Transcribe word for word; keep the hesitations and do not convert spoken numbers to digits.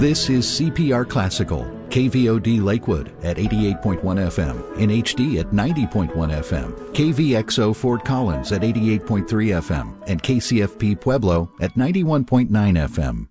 This is C P R Classical, K V O D Lakewood at eighty-eight point one F M, in H D at ninety point one F M, K V X O Fort Collins at eighty-eight point three F M, and K C F P Pueblo at ninety-one point nine F M.